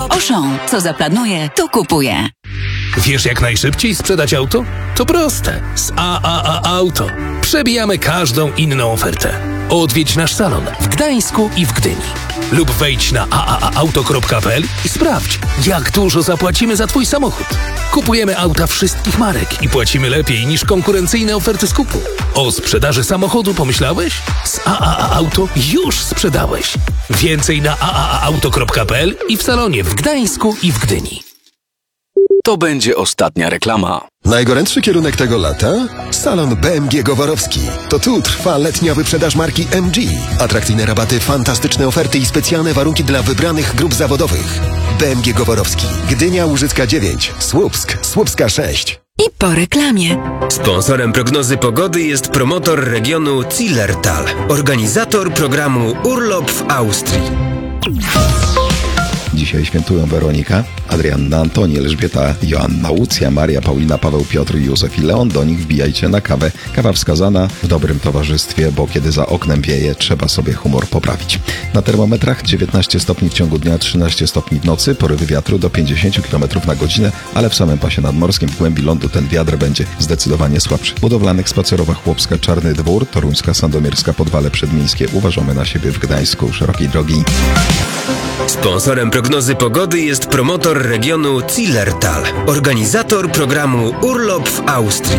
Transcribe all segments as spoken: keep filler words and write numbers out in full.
Auchan. Co zaplanuje, to kupuje. Wiesz, jak najszybciej sprzedać auto? To proste. Z A A A Auto. Przebijamy każdą inną ofertę. Odwiedź nasz salon w Gdańsku i w Gdyni. Lub wejdź na a a a auto kropka p l i sprawdź, jak dużo zapłacimy za Twój samochód. Kupujemy auta wszystkich marek i płacimy lepiej niż konkurencyjne oferty skupu. O sprzedaży samochodu pomyślałeś? Z A A A Auto już sprzedałeś. Więcej na a a a auto kropka p l i w salonie w Gdańsku i w Gdyni. To będzie ostatnia reklama. Najgorętszy kierunek tego lata? Salon B M G Goworowski. To tu trwa letnia wyprzedaż marki M G. Atrakcyjne rabaty, fantastyczne oferty i specjalne warunki dla wybranych grup zawodowych. B M G Goworowski. Gdynia Łużycka dziewięć. Słupsk. Słupska sześć. I po reklamie. Sponsorem prognozy pogody jest promotor regionu Zillertal, organizator programu Urlop w Austrii. Dzisiaj świętują Weronika, Adrianna, Antoni, Elżbieta, Joanna, Łucja, Maria, Paulina, Paweł, Piotr, Józef i Leon. Do nich wbijajcie na kawę. Kawa wskazana w dobrym towarzystwie, bo kiedy za oknem wieje, trzeba sobie humor poprawić. Na termometrach dziewiętnaście stopni w ciągu dnia, trzynaście stopni w nocy, porywy wiatru do pięćdziesiąt kilometrów na godzinę, ale w samym pasie nadmorskim w głębi lądu ten wiatr będzie zdecydowanie słabszy. Budowlanych Spacerowa Chłopska, Czarny Dwór, Toruńska, Sandomierska, Podwale Przedmiejskie. Uważamy na siebie w Gdańsku, szerokiej drogi. Sponsorem prognozy pogody jest promotor regionu Zillertal, organizator programu Urlop w Austrii.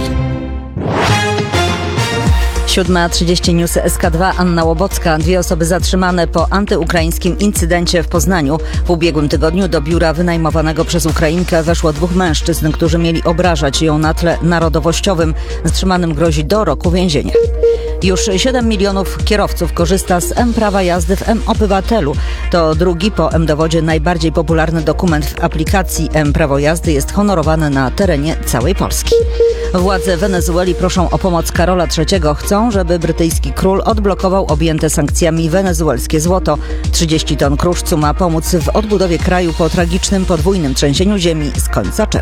siódma trzydzieści News S K dwa, Anna Łobocka. Dwie osoby zatrzymane po antyukraińskim incydencie w Poznaniu. W ubiegłym tygodniu do biura wynajmowanego przez Ukrainkę weszło dwóch mężczyzn, którzy mieli obrażać ją na tle narodowościowym. Zatrzymanym grozi do roku więzienia. Już siedem milionów kierowców korzysta z M-Prawa jazdy w M-Obywatelu. To drugi po M-Dowodzie najbardziej popularny dokument w aplikacji M-Prawo jazdy. Jest honorowany na terenie całej Polski. Władze Wenezueli proszą o pomoc Karola trzeciego. Chcą, żeby brytyjski król odblokował objęte sankcjami wenezuelskie złoto. trzydzieści ton kruszcu ma pomóc w odbudowie kraju po tragicznym podwójnym trzęsieniu ziemi z końca czerwca.